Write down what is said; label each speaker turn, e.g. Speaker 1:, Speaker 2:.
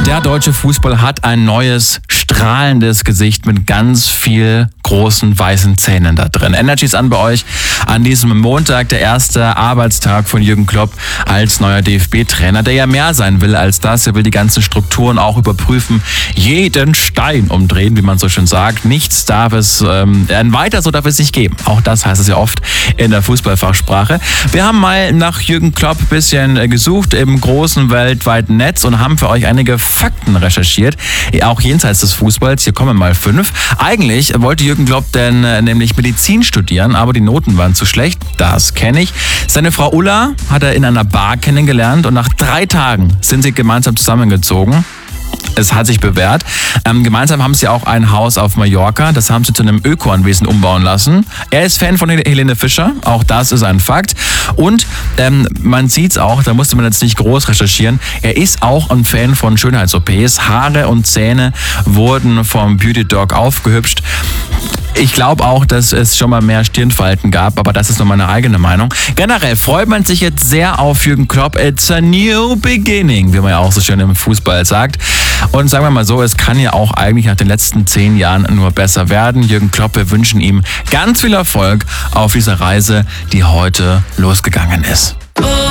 Speaker 1: Der deutsche Fußball hat ein neues, strahlendes Gesicht mit ganz viel großen weißen Zähnen da drin. Energy ist an bei euch an diesem Montag, der erste Arbeitstag von Jürgen Klopp als neuer DFB-Trainer, der ja mehr sein will als das. Er will die ganzen Strukturen auch überprüfen, jeden Stein umdrehen, wie man so schön sagt. Nichts darf es, ein Weiter so darf es nicht geben. Auch das heißt es ja oft in der Fußballfachsprache. Wir haben mal nach Jürgen Klopp ein bisschen gesucht im großen weltweiten Netz und haben für euch einige Fakten recherchiert, auch jenseits des Fußballs. Hier kommen mal 5. Eigentlich wollte Jürgen Klopp denn nämlich Medizin studieren, aber die Noten waren zu schlecht. Das kenne ich. Seine Frau Ulla hat er in einer Bar kennengelernt und nach 3 Tagen sind sie gemeinsam zusammengezogen. Es hat sich bewährt. Gemeinsam haben sie auch ein Haus auf Mallorca. Das haben sie zu einem Öko-Anwesen umbauen lassen. Er ist Fan von Helene Fischer. Auch das ist ein Fakt. Und man sieht's auch, da musste man jetzt nicht groß recherchieren. Er ist auch ein Fan von Schönheits-OPs. Haare und Zähne wurden vom Beauty Dog aufgehübscht. Ich glaube auch, dass es schon mal mehr Stirnfalten gab, aber das ist nur meine eigene Meinung. Generell freut man sich jetzt sehr auf Jürgen Klopp. It's a new beginning, wie man ja auch so schön im Fußball sagt. Und sagen wir mal so, es kann ja auch eigentlich nach den letzten 10 Jahren nur besser werden. Jürgen Klopp, wir wünschen ihm ganz viel Erfolg auf dieser Reise, die heute losgegangen ist.